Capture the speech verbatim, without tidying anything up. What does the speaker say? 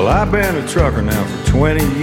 Well, I've been a trucker now for twenty years.